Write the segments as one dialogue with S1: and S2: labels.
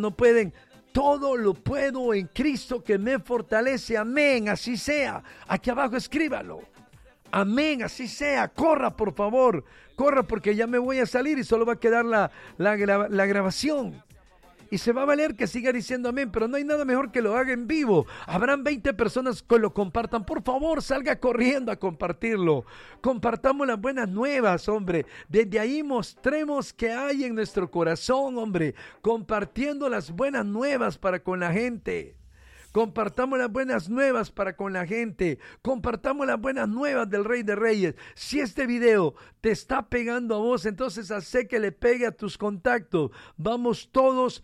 S1: no pueden. Todo lo puedo en Cristo que me fortalece. Amén, así sea. Aquí abajo escríbalo. Amén, así sea. Corra, por favor. Corra, porque ya me voy a salir y solo va a quedar la grabación. Y se va a valer que siga diciendo amén, pero no hay nada mejor que lo haga en vivo. Habrán 20 personas que lo compartan. Por favor, salga corriendo a compartirlo. Compartamos las buenas nuevas, hombre. Desde ahí mostremos que hay en nuestro corazón, hombre. Compartiendo las buenas nuevas para con la gente. Compartamos las buenas nuevas para con la gente. Compartamos las buenas nuevas del Rey de Reyes. Si este video te está pegando a vos, entonces hace que le pegue a tus contactos. Vamos todos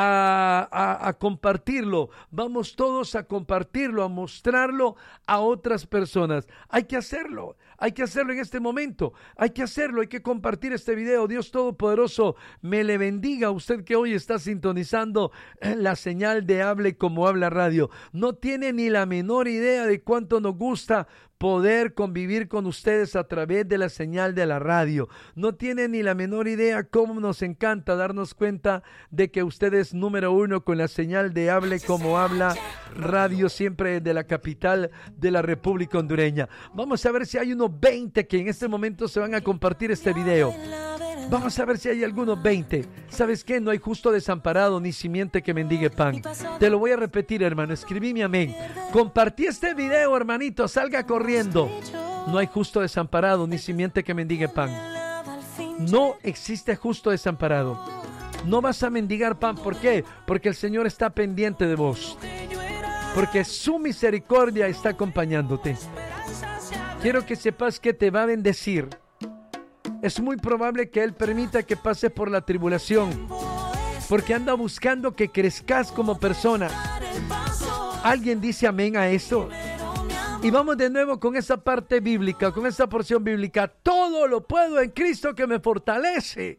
S1: a compartirlo. Vamos todos a compartirlo, a mostrarlo a otras personas. Hay que hacerlo. Hay que hacerlo en este momento. Hay que hacerlo. Hay que compartir este video. Dios Todopoderoso me le bendiga a usted que hoy está sintonizando la señal de Hable Como Habla Radio. No tiene ni la menor idea de cuánto nos gusta poder convivir con ustedes a través de la señal de la radio. No tiene ni la menor idea cómo nos encanta darnos cuenta de que ustedes número uno con la señal de Hable Como Habla Radio, siempre de la capital de la República Hondureña. Vamos a ver si hay unos 20 que en este momento se van a compartir este video. Vamos a ver si hay algunos 20. ¿Sabes qué? No hay justo desamparado ni simiente que mendigue pan. Te lo voy a repetir, hermano. Escribí mi amén. Compartí este video, hermanito. Salga corriendo. No hay justo desamparado ni simiente que mendigue pan. No existe justo desamparado. No vas a mendigar pan. ¿Por qué? Porque el Señor está pendiente de vos. Porque su misericordia está acompañándote. Quiero que sepas que te va a bendecir. Es muy probable que Él permita que pases por la tribulación, porque anda buscando que crezcas como persona. ¿Alguien dice amén a eso? Y vamos de nuevo con esa parte bíblica, con esa porción bíblica. Todo lo puedo en Cristo que me fortalece.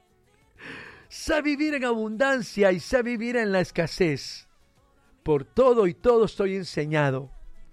S1: Sé vivir en abundancia y sé vivir en la escasez. Por todo y todo estoy enseñado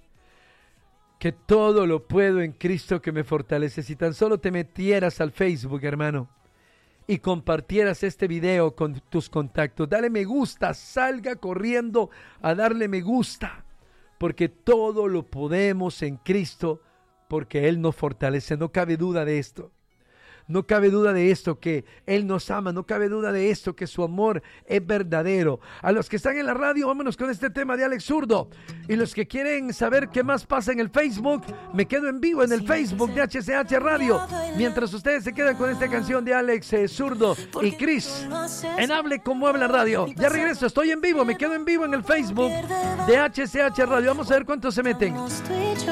S1: que todo lo puedo en Cristo que me fortalece. Si tan solo te metieras al Facebook, hermano, y compartieras este video con tus contactos, dale me gusta, salga corriendo a darle me gusta, porque todo lo podemos en Cristo, porque Él nos fortalece. No cabe duda de esto. No cabe duda de esto, que Él nos ama. No cabe duda de esto, que su amor es verdadero. A los que están en la radio, vámonos con este tema de Alex Zurdo. Y los que quieren saber qué más pasa en el Facebook, me quedo en vivo en el Facebook de HCH Radio. Mientras ustedes se quedan con esta canción de Alex Zurdo y Chris en Hable Como Habla Radio. Ya regreso, estoy en vivo, me quedo en vivo en el Facebook de HCH Radio. Vamos a ver cuántos se meten.